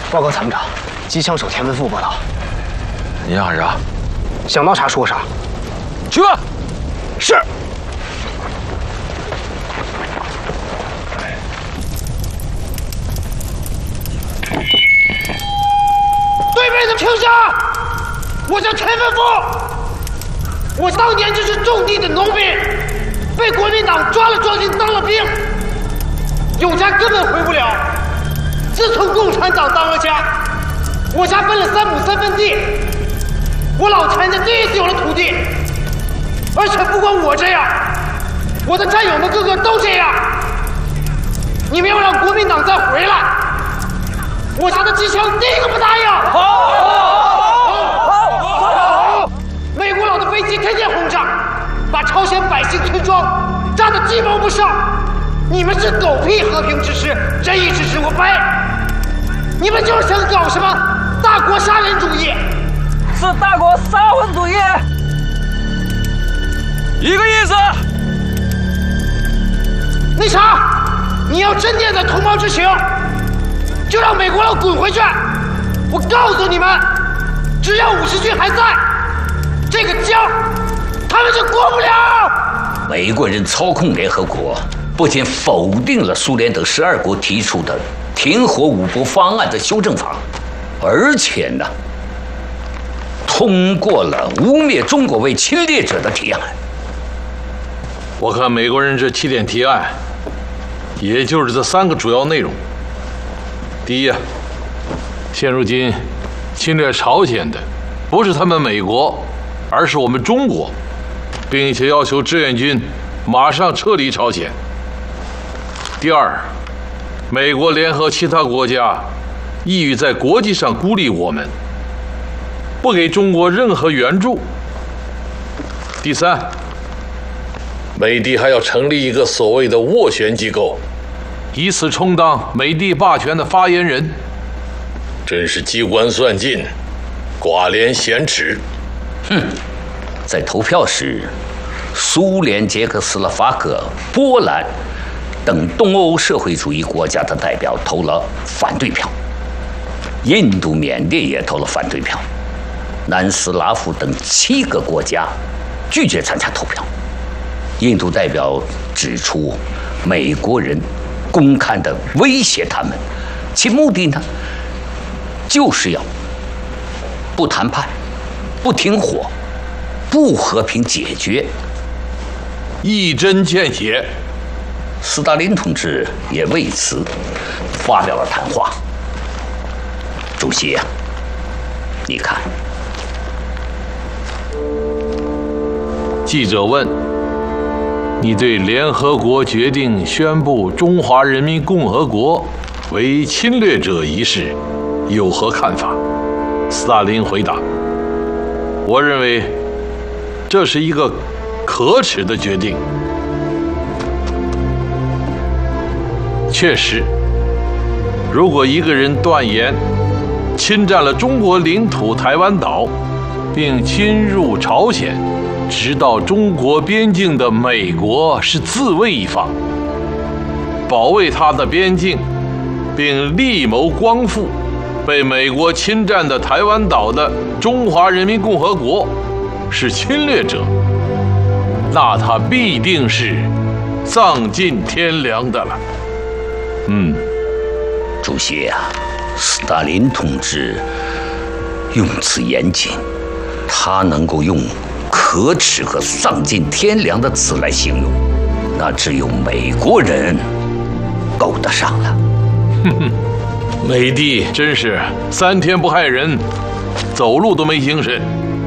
报告参谋长，机枪手田文富报道。 你想啥？ 想到啥说啥。 去吧。 是。 对面的听下，我叫田文富，我当年就是种地的农民，被国民党抓了壮丁当了兵，有家根本回不了。自从共产党当了家，我家分了3亩3分地，我老田家第一次有了土地，而且不光我这样，我的战友们个个都这样。你们要让国民党再回来，我家的机枪第一个不答应。好，美国佬的飞机天天轰炸，把朝鲜百姓村庄炸得鸡毛不剩。你们是狗屁和平之师、正义之师，我掰。你们就是想搞什么大国杀人主义？ 是大国杀魂主义。 一个意思。 那啥，你要真念在同胞之情，就让美国佬滚回去！我告诉你们，只要50军还在，这个江他们就过不了。 美国人操控联合国，不仅否定了苏联等12国提出的停火五不方案的修正法，而且呢，通过了污蔑中国为侵略者的提案。 我看美国人这7点提案，也就是这3个主要内容。第一，现如今侵略朝鲜的不是他们美国，而是我们中国，并且要求志愿军马上撤离朝鲜。第二，美国联合其他国家意欲在国际上孤立我们，不给中国任何援助。第三，美帝还要成立一个所谓的斡旋机构，以此充当美帝霸权的发言人，真是机关算尽，寡廉鲜耻。 在投票时，苏联、捷克斯洛伐克、波兰等东欧社会主义国家的代表投了反对票，印度、缅甸也投了反对票，南斯拉夫等7个国家拒绝参加投票。印度代表指出，美国人公开地威胁他们，其目的呢，就是要不谈判、不停火、不和平解决。 一针见血。 斯大林同志也为此发表了谈话。主席啊，你看。 记者问：你对联合国决定宣布中华人民共和国为侵略者一事有何看法？斯大林回答：我认为这是一个可耻的决定。确实，如果一个人断言侵占了中国领土台湾岛，并侵入朝鲜，直到中国边境的美国是自卫一方，保卫他的边境，并力谋光复被美国侵占的台湾岛的中华人民共和国是侵略者，那他必定是丧尽天良的了。 主席啊，斯大林同志用词严谨，他能够用可耻和丧尽天良的词来形容，那只有美国人够得上了。 美帝真是3天不害人，走路都没精神。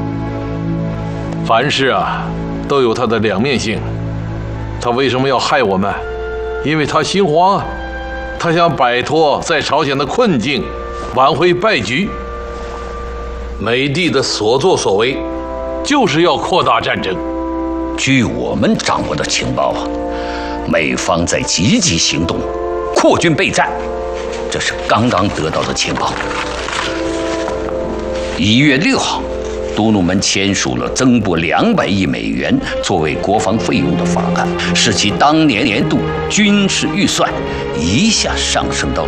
凡事啊，都有它的两面性。他为什么要害我们？因为他心慌啊，他想摆脱在朝鲜的困境，挽回败局。美帝的所作所为，就是要扩大战争。 据我们掌握的情报啊，美方在积极行动，扩军备战，这是刚刚得到的情报。1月6号，都鲁门签署了增拨200亿美元作为国防费用的法案，使其当年年度军事预算一下上升到了